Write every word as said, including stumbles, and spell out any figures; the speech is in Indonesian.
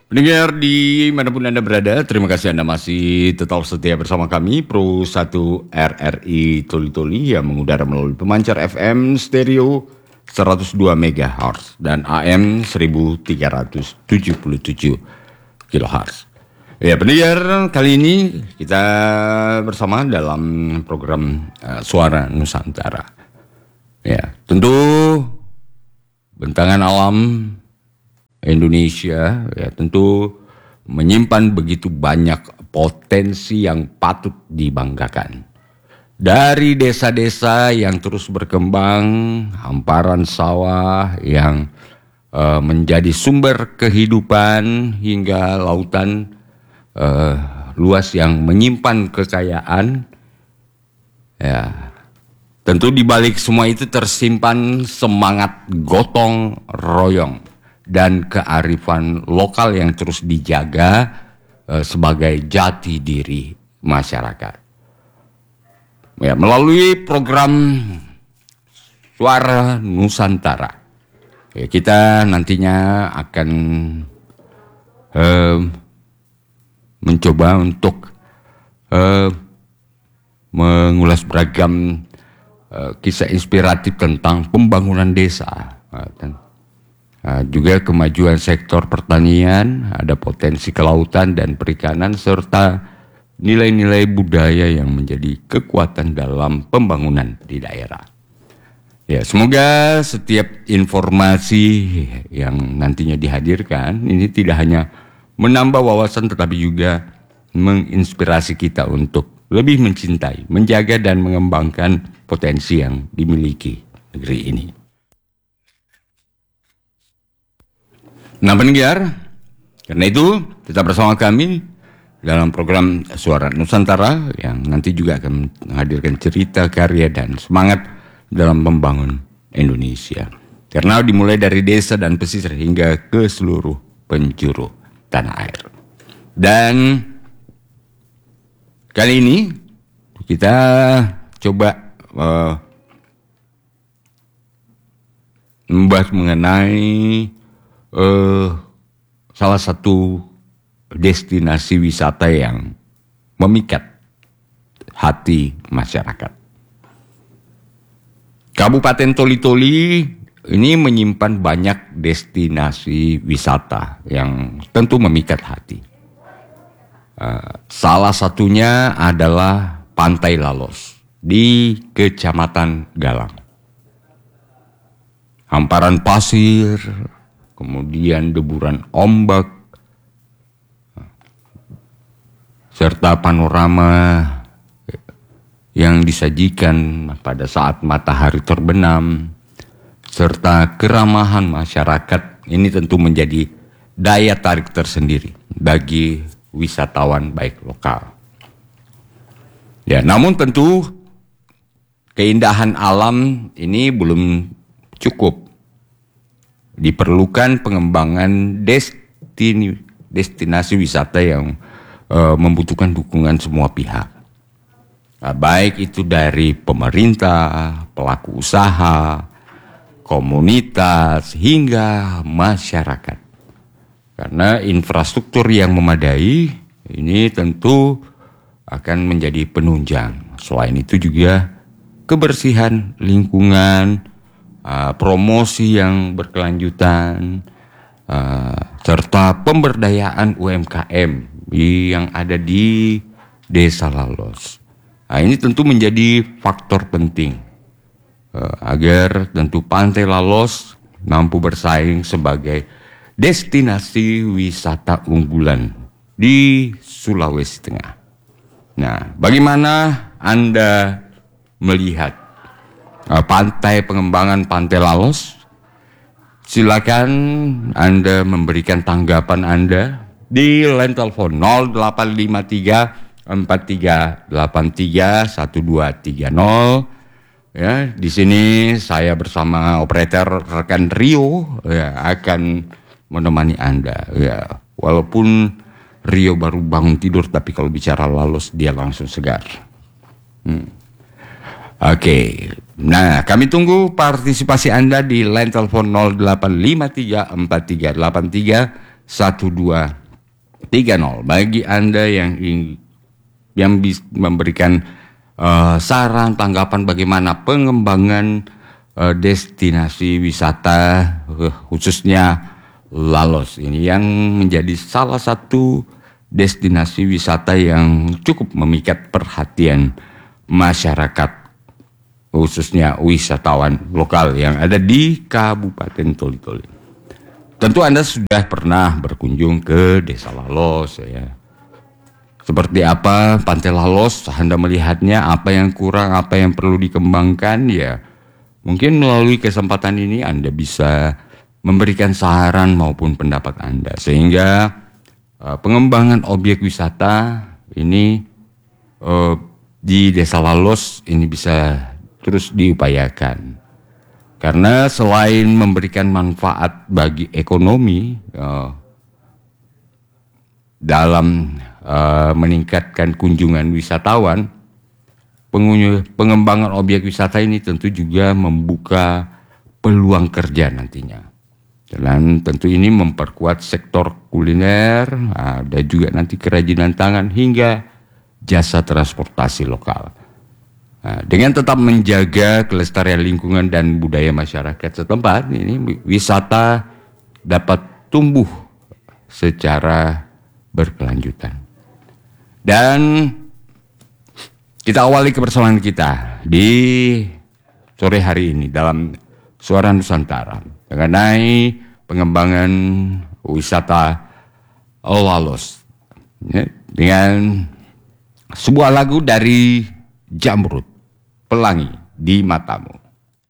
Pendengar di manapun Anda berada, terima kasih Anda masih tetap setia bersama kami Pro satu R R I Toli Toli yang mengudara melalui pemancar F M stereo seratus dua megahertz dan A M seribu tiga ratus tujuh puluh tujuh kilohertz. Ya pendengar, kali ini kita bersama dalam program uh, Suara Nusantara. Ya, tentu bentangan alam Indonesia ya tentu menyimpan begitu banyak potensi yang patut dibanggakan. Dari desa-desa yang terus berkembang, hamparan sawah yang uh, menjadi sumber kehidupan hingga lautan uh, luas yang menyimpan kekayaan. Ya, tentu di balik semua itu tersimpan semangat gotong royong dan kearifan lokal yang terus dijaga uh, sebagai jati diri masyarakat. Ya, melalui program Suara Nusantara, ya, kita nantinya akan uh, mencoba untuk uh, mengulas beragam uh, kisah inspiratif tentang pembangunan desa. Uh, Nah, juga kemajuan sektor pertanian, ada potensi kelautan dan perikanan, serta nilai-nilai budaya yang menjadi kekuatan dalam pembangunan di daerah. Ya, semoga setiap informasi yang nantinya dihadirkan ini tidak hanya menambah wawasan tetapi juga menginspirasi kita untuk lebih mencintai, menjaga dan mengembangkan potensi yang dimiliki negeri ini. Nah pendengar, karena itu tetap bersama kami dalam program Suara Nusantara yang nanti juga akan menghadirkan cerita, karya, dan semangat dalam membangun Indonesia. Karena dimulai dari desa dan pesisir hingga ke seluruh penjuru tanah air. Dan kali ini kita coba uh, membahas mengenai Uh, salah satu destinasi wisata yang memikat hati masyarakat. Kabupaten Toli Toli ini menyimpan banyak destinasi wisata yang tentu memikat hati. Uh, salah satunya adalah Pantai Lalos di Kecamatan Galang. Hamparan pasir, kemudian deburan ombak, serta panorama yang disajikan pada saat matahari terbenam, serta keramahan masyarakat, ini tentu menjadi daya tarik tersendiri bagi wisatawan baik lokal. Ya, namun tentu keindahan alam ini belum cukup. Diperlukan pengembangan destini, destinasi wisata yang uh, membutuhkan dukungan semua pihak. Nah, baik itu dari pemerintah, pelaku usaha, komunitas, hingga masyarakat. Karena infrastruktur yang memadai ini tentu akan menjadi penunjang. Selain itu juga kebersihan lingkungan, Uh, promosi yang berkelanjutan, uh, serta pemberdayaan U M K M yang ada di Desa Lalos. Nah, ini tentu menjadi faktor penting uh, agar tentu Pantai Lalos mampu bersaing sebagai destinasi wisata unggulan di Sulawesi Tengah. Nah, bagaimana Anda melihat pantai pengembangan Pantai Lalos? Silakan Anda memberikan tanggapan Anda di line telepon nol delapan lima tiga empat tiga delapan tiga satu dua tiga nol. Ya, di sini saya bersama operator rekan Rio ya, akan menemani Anda. Ya, walaupun Rio baru bangun tidur, tapi kalau bicara Lalos dia langsung segar. Hmm. Oke. Okay. Nah, kami tunggu partisipasi Anda di line telepon nol delapan lima tiga empat tiga delapan tiga satu dua tiga nol. Bagi Anda yang ingin, yang bisa memberikan uh, saran, tanggapan bagaimana pengembangan uh, destinasi wisata uh, khususnya Lalos ini yang menjadi salah satu destinasi wisata yang cukup memikat perhatian masyarakat, khususnya wisatawan lokal yang ada di Kabupaten Toli-Toli. Tentu Anda sudah pernah berkunjung ke Desa Lalos ya. Seperti apa Pantai Lalos, Anda melihatnya, apa yang kurang, apa yang perlu dikembangkan ya. Mungkin melalui kesempatan ini Anda bisa memberikan saran maupun pendapat Anda sehingga uh, pengembangan objek wisata ini uh, di Desa Lalos ini bisa terus diupayakan, karena selain memberikan manfaat bagi ekonomi uh, dalam uh, meningkatkan kunjungan wisatawan, pengembangan objek wisata ini tentu juga membuka peluang kerja nantinya, dan tentu ini memperkuat sektor kuliner, ada juga nanti kerajinan tangan hingga jasa transportasi lokal. Nah, dengan tetap menjaga kelestarian lingkungan dan budaya masyarakat setempat, ini wisata dapat tumbuh secara berkelanjutan. Dan kita awali kebersamaan kita di sore hari ini dalam Suara Nusantara mengenai pengembangan wisata Lalos ya, dengan sebuah lagu dari Jamrud, Pelangi di Matamu.